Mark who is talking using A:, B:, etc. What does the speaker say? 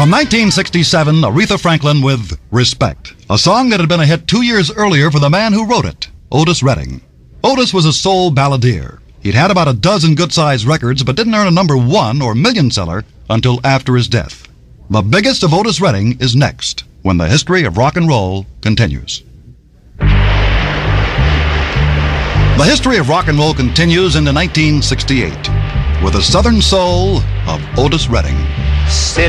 A: From 1967, Aretha Franklin with Respect, a song that had been a hit 2 years earlier for the man who wrote it, Otis Redding. Otis was a soul balladeer. He'd had about a dozen good-sized records, but didn't earn a #1 or million seller until after his death. The biggest of Otis Redding is next, when the history of rock and roll continues. The history of rock and roll continues into 1968 with the Southern soul of Otis Redding.